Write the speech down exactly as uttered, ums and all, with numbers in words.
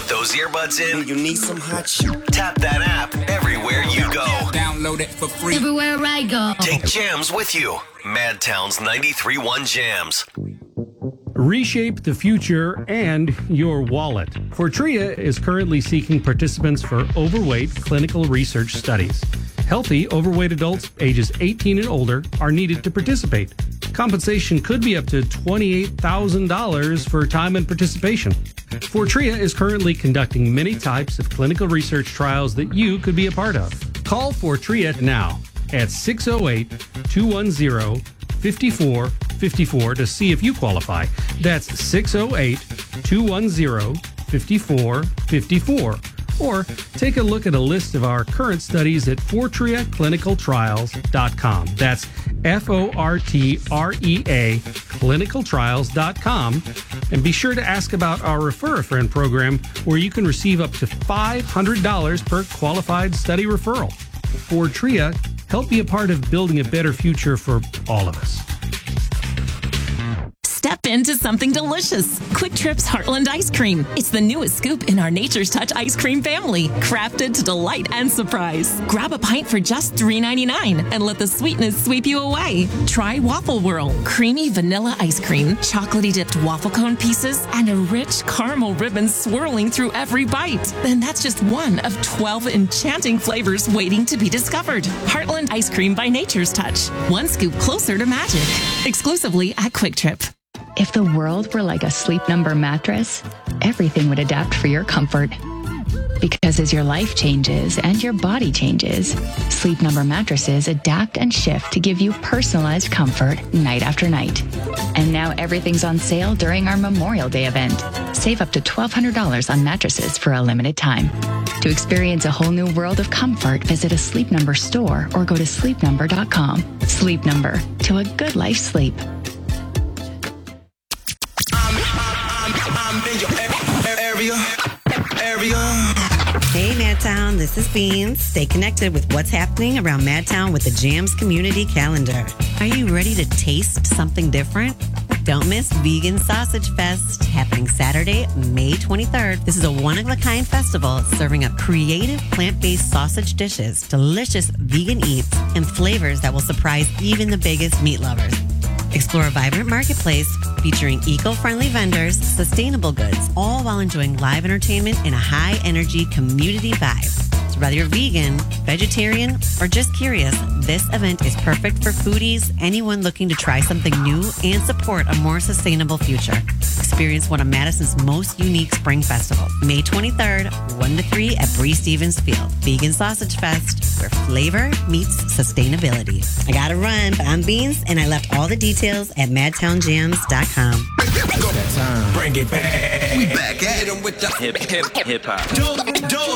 those earbuds in? You need some hot shit. Tap that app everywhere you go. Download it for free. Everywhere I go. Take Jams with you. Madtown's ninety-three point one Jams. Reshape the future and your wallet. Fortrea is currently seeking participants for overweight clinical research studies. Healthy, overweight adults ages eighteen and older are needed to participate. Compensation could be up to twenty-eight thousand dollars for time and participation. Fortrea is currently conducting many types of clinical research trials that you could be a part of. Call Fortrea now at six oh eight, two one zero, five four five four to see if you qualify. That's six oh eight, two one zero, five four five four. Or take a look at a list of our current studies at fortrea clinical trials dot com. That's F O R T R E A clinical trials dot com. And be sure to ask about our Refer a Friend program, where you can receive up to five hundred dollars per qualified study referral. Fortrea, help be a part of building a better future for all of us. Step into something delicious. Quick Trip's Heartland Ice Cream. It's the newest scoop in our Nature's Touch ice cream family, crafted to delight and surprise. Grab a pint for just three ninety-nine and let the sweetness sweep you away. Try Waffle Whirl, creamy vanilla ice cream, chocolatey dipped waffle cone pieces, and a rich caramel ribbon swirling through every bite. And that's just one of twelve enchanting flavors waiting to be discovered. Heartland Ice Cream by Nature's Touch. One scoop closer to magic. Exclusively at Quick Trip. If the world were like a Sleep Number mattress, everything would adapt for your comfort. Because as your life changes and your body changes, Sleep Number mattresses adapt and shift to give you personalized comfort night after night. And now everything's on sale during our Memorial Day event. Save up to twelve hundred dollars on mattresses for a limited time. To experience a whole new world of comfort, visit a Sleep Number store or go to sleep number dot com. Sleep Number, to a good life sleep. Area, area. Hey, Madtown, this is Beans. Stay connected with what's happening around Madtown with the Jams Community Calendar. Are you ready to taste something different? Don't miss Vegan Sausage Fest, happening Saturday, May twenty-third. This is a one-of-a-kind festival serving up creative plant-based sausage dishes, delicious vegan eats, and flavors that will surprise even the biggest meat lovers. Explore a vibrant marketplace featuring eco-friendly vendors, sustainable goods, all while enjoying live entertainment and a high-energy community vibe. So whether you're vegan, vegetarian, or just curious, this event is perfect for foodies, anyone looking to try something new and support a more sustainable future. Experience one of Madison's most unique spring festivals, May twenty-third, one to three at Bree Stevens Field. Vegan Sausage Fest, where flavor meets sustainability. I gotta run, but I'm Beans, and I left all the details at madtown jams dot com. Bring it back. We back at it. Hit 'em with the hip hip hip hop. Do, do